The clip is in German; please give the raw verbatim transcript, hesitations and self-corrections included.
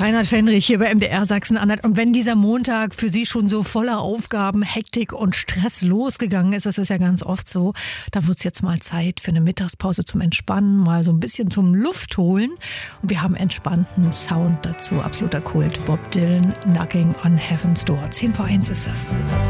Reinhard Fendrich hier bei M D R Sachsen-Anhalt. Und wenn dieser Montag für Sie schon so voller Aufgaben, Hektik und Stress losgegangen ist, das ist ja ganz oft so, da wird es jetzt mal Zeit für eine Mittagspause zum Entspannen, mal so ein bisschen zum Luft holen. Und wir haben entspannten Sound dazu. Absoluter Kult. Bob Dylan, Knocking on Heaven's Door. zehn vor eins ist das.